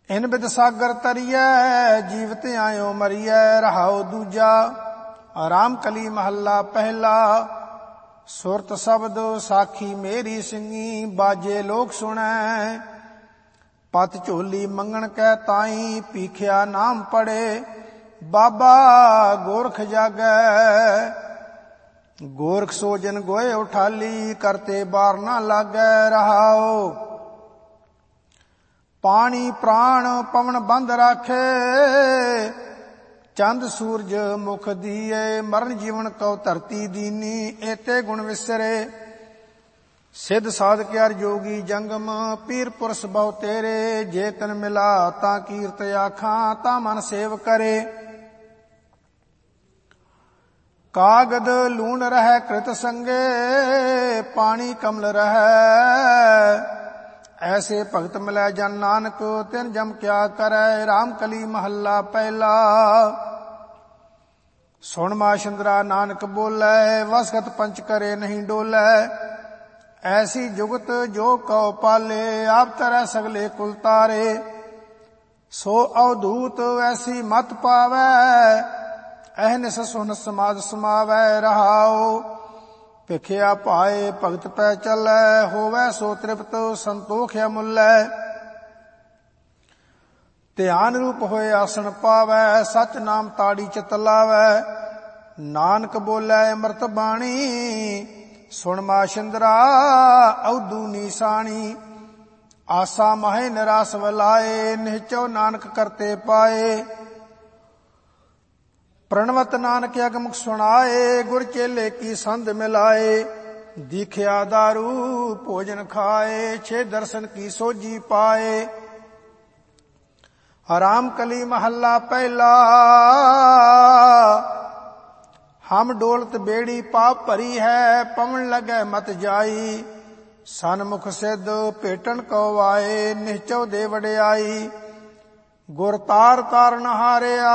इन बिद सागर तरियै जीवत आयो मरियै। रहाओ दूजा राम कली महला पहला। सुरत शब्द साखी मेरी सिंगी बाजे लोक सुनै। पत झोली मंगण कै ताई पीखिया नाम पड़े। बाबा गोरख जागै गोरख सो जन गोए उठाली करते बार ना लागै। रहाओ पानी प्राण पवन बंद राखे चंद सूरज मुख दिए। मरण जीवन कौ धरती दीनी एते गुण विसरे। सिद्ध साधक यार जोगी जंगम पीर पुरुष बहु तेरे। जे तन मिला ता कीर्त आखां ता मन सेव करे। कागद लून रह कृत संगे पानी कमल रह। ऐसे भगत मिलै जन नानक तिन जम क्या करै। राम कली महला पहला। सुन माशंदरा नानक बोलै वसगत पंच करे नहीं डोलै। ऐसी जुगत जो कौ पाले आप तरह सगले कुल तारे। सो अवधूत ऐसी मत पावै अहनिस सुन समाज समावै। रहाओ भिखिया पाए भगत पै चलै होवै सो तृप्त संतोख अमुलै। ध्यान रूप होए आसन पावै सच नाम ताड़ी चित लावै। नानक बोलै अमृत बाणी सुन माशिंदरा अवधू नीसाणी। आसा माहे निरास वलाए निहचो नानक करते पाए। प्रणवत नानक अगमुख सुनाए गुर चेले की संध मिलाए। दीखिया दारू भोजन खाए छे दर्शन की सोजी पाए। राम कली महला पहला। हम डोलत बेड़ी पाप भरी है पवन लगे मत जाई। सनमुख सिद्ध भेटन को आए निहचो दे वडियाई। गुर तार तारन हारिया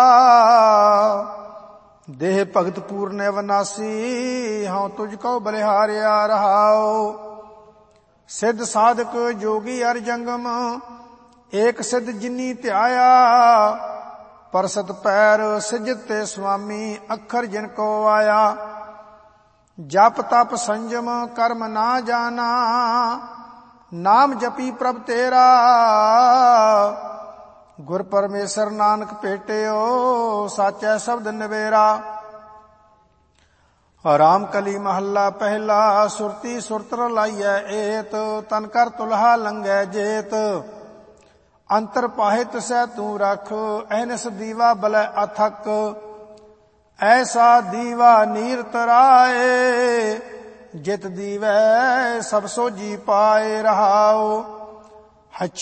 देह भगत पूर्ण अविनाशी। हाँ तुझको बलिहारिया। रहाओ सिद्ध साधक जोगी अर जंगम एक सिद्ध जिनी ध्याया। परसत पैर सिजते स्वामी अखर जिनको आया। जप तप संजम कर्म ना जाना नाम जपी प्रभ तेरा। गुर परमेश्वर नानक भेटियो साचै शब्द नवेरा। राम कली महला पहला। सुरती सुरतर लाइयै एत तन कर तुल्हा लंघै जेत। अंतर पाहे तिसै तू रख अहनिस दीवा बलै अथक। ऐसा दीवा नीर तराए जित दीवै सब सोजी पाए। रहाओ